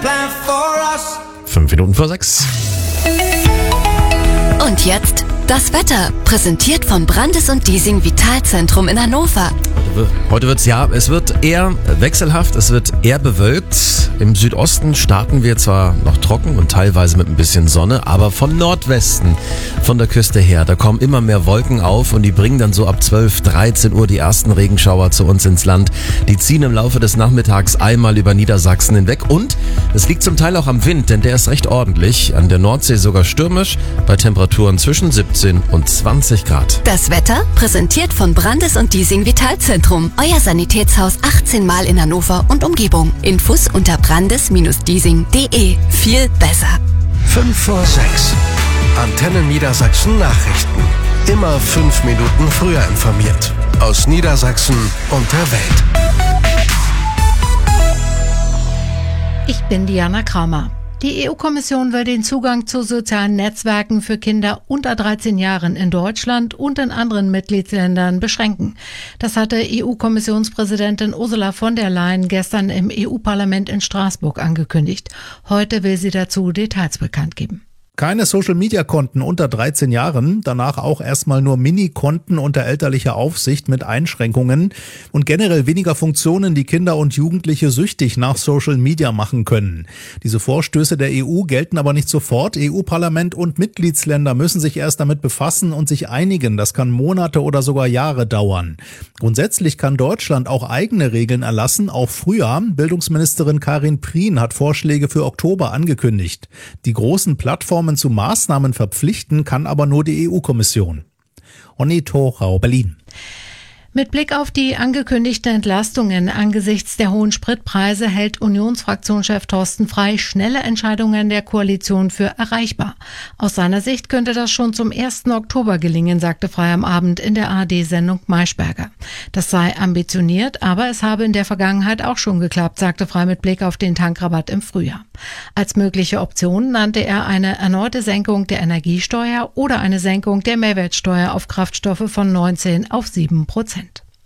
plan for us. 5 Minuten vor 6. Und jetzt das Wetter, präsentiert vom Brandes & Diesing Vitalzentrum in Hannover. Heute es wird eher wechselhaft, es wird eher bewölkt. Im Südosten starten wir zwar noch trocken und teilweise mit ein bisschen Sonne, aber vom Nordwesten, von der Küste her, da kommen immer mehr Wolken auf und die bringen dann so ab 12, 13 Uhr die ersten Regenschauer zu uns ins Land. Die ziehen im Laufe des Nachmittags einmal über Niedersachsen hinweg und es liegt zum Teil auch am Wind, denn der ist recht ordentlich. An der Nordsee sogar stürmisch, bei Temperaturen zwischen 17 und 20 Grad. Das Wetter, präsentiert von Brandes & Diesing Vitalzentrum. Euer Sanitätshaus 18 Mal in Hannover und Umgebung. Infos unter brandes-diesing.de. Viel besser. 5 vor 6. Antenne Niedersachsen Nachrichten. Immer 5 Minuten früher informiert. Aus Niedersachsen und der Welt. Ich bin Diana Kramer. Die EU-Kommission will den Zugang zu sozialen Netzwerken für Kinder unter 13 Jahren in Deutschland und in anderen Mitgliedsländern beschränken. Das hatte EU-Kommissionspräsidentin Ursula von der Leyen gestern im EU-Parlament in Straßburg angekündigt. Heute will sie dazu Details bekannt geben. Keine Social-Media-Konten unter 13 Jahren, danach auch erstmal nur Mini-Konten unter elterlicher Aufsicht mit Einschränkungen und generell weniger Funktionen, die Kinder und Jugendliche süchtig nach Social-Media machen können. Diese Vorstöße der EU gelten aber nicht sofort. EU-Parlament und Mitgliedsländer müssen sich erst damit befassen und sich einigen. Das kann Monate oder sogar Jahre dauern. Grundsätzlich kann Deutschland auch eigene Regeln erlassen, auch früher. Bildungsministerin Karin Prien hat Vorschläge für Oktober angekündigt. Die großen Plattformen zu Maßnahmen verpflichten kann aber nur die EU-Kommission. Onni Thorau, Berlin. Mit Blick auf die angekündigten Entlastungen angesichts der hohen Spritpreise hält Unionsfraktionschef Thorsten Frey schnelle Entscheidungen der Koalition für erreichbar. Aus seiner Sicht könnte das schon zum 1. Oktober gelingen, sagte Frey am Abend in der ARD-Sendung Maischberger. Das sei ambitioniert, aber es habe in der Vergangenheit auch schon geklappt, sagte Frey mit Blick auf den Tankrabatt im Frühjahr. Als mögliche Option nannte er eine erneute Senkung der Energiesteuer oder eine Senkung der Mehrwertsteuer auf Kraftstoffe von 19 auf 7%.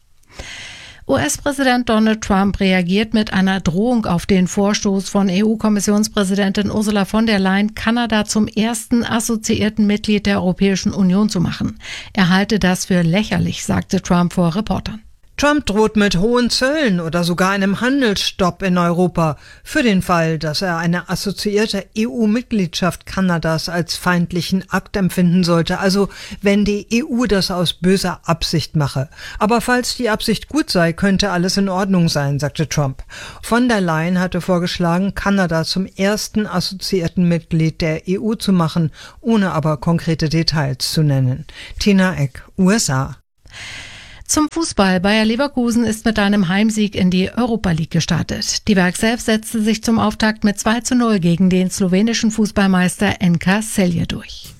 US-Präsident Donald Trump reagiert mit einer Drohung auf den Vorstoß von EU-Kommissionspräsidentin Ursula von der Leyen, Kanada zum ersten assoziierten Mitglied der Europäischen Union zu machen. Er halte das für lächerlich, sagte Trump vor Reportern. Trump droht mit hohen Zöllen oder sogar einem Handelsstopp in Europa für den Fall, dass er eine assoziierte EU-Mitgliedschaft Kanadas als feindlichen Akt empfinden sollte, also wenn die EU das aus böser Absicht mache. Aber falls die Absicht gut sei, könnte alles in Ordnung sein, sagte Trump. Von der Leyen hatte vorgeschlagen, Kanada zum ersten assoziierten Mitglied der EU zu machen, ohne aber konkrete Details zu nennen. Tina Eck, USA. Zum Fußball. Bayer Leverkusen ist mit einem Heimsieg in die Europa League gestartet. Die Werk selbst setzte sich zum Auftakt mit 2:0 gegen den slowenischen Fußballmeister NK Celje durch.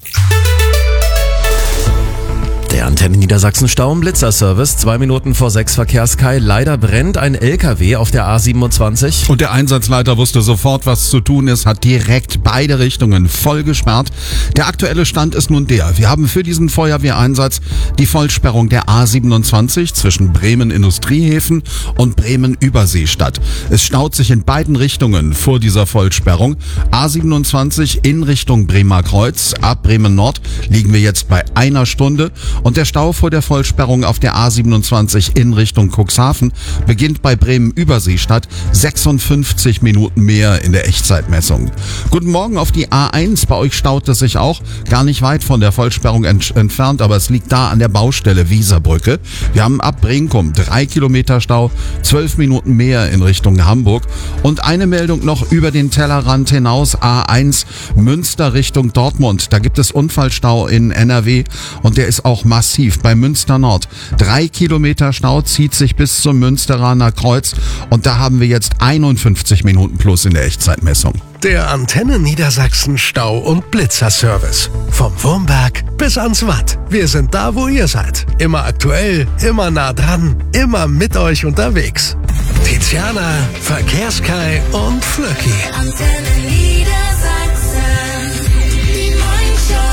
Der Antenne Niedersachsen Stau- und Blitzerservice, 2 Minuten vor 6 Verkehrskai. Leider brennt ein LKW auf der A27. Und der Einsatzleiter wusste sofort, was zu tun ist, hat direkt beide Richtungen voll gesperrt. Der aktuelle Stand ist nun der: Wir haben für diesen Feuerwehreinsatz die Vollsperrung der A27 zwischen Bremen-Industriehäfen und Bremen-Überseestadt. Es staut sich in beiden Richtungen vor dieser Vollsperrung. A27 in Richtung Bremer Kreuz. Ab Bremen Nord liegen wir jetzt bei 1 Stunde. Und der Stau vor der Vollsperrung auf der A27 in Richtung Cuxhaven beginnt bei Bremen-Überseestadt 56 Minuten mehr in der Echtzeitmessung. Guten Morgen auf die A1. Bei euch staut es sich auch gar nicht weit von der Vollsperrung entfernt, aber es liegt da an der Baustelle Wieserbrücke. Wir haben ab Brinkum 3 Kilometer Stau, 12 Minuten mehr in Richtung Hamburg. Und eine Meldung noch über den Tellerrand hinaus, A1 Münster Richtung Dortmund. Da gibt es Unfallstau in NRW und der ist auch massiv bei Münster Nord. 3 Kilometer Stau zieht sich bis zum Münsteraner Kreuz und da haben wir jetzt 51 Minuten plus in der Echtzeitmessung. Der Antenne Niedersachsen Stau- und Blitzerservice. Vom Wurmberg bis ans Watt. Wir sind da, wo ihr seid. Immer aktuell, immer nah dran, immer mit euch unterwegs. Tiziana, Verkehrskai und Flöcki. Antenne Niedersachsen. Die Morning Show.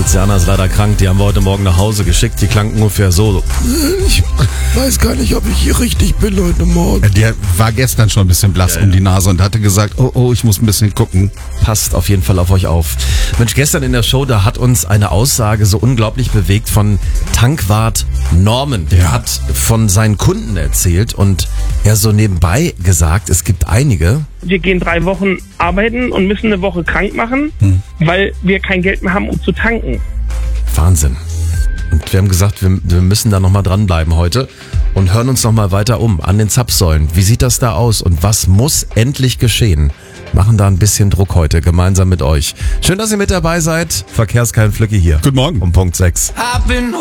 Tiziana ist leider krank, die haben wir heute Morgen nach Hause geschickt, die klang ungefähr so. Ich weiß gar nicht, ob ich hier richtig bin heute Morgen. Der war gestern schon ein bisschen blass um die Nase und hatte gesagt, oh, ich muss ein bisschen gucken. Passt auf jeden Fall auf euch auf. Mensch, gestern in der Show, da hat uns eine Aussage so unglaublich bewegt von Tankwart Norman. Der hat von seinen Kunden erzählt und er so nebenbei gesagt, es gibt einige. Wir gehen 3 Wochen arbeiten und müssen eine Woche krank machen, weil wir kein Geld mehr haben, um zu tanken. Wahnsinn. Und wir haben gesagt, wir müssen da nochmal dranbleiben heute und hören uns nochmal weiter um an den Zapfsäulen. Wie sieht das da aus und was muss endlich geschehen? Machen da ein bisschen Druck heute gemeinsam mit euch. Schön, dass ihr mit dabei seid. Verkehrskein Flücki hier. Guten Morgen. Um Punkt 6.